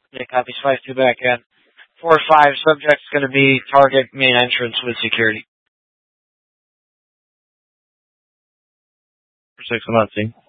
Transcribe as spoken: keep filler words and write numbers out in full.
Yeah, copy five two back in. Four five, subject's going to be target main entrance with security. For six, I'm not seeing.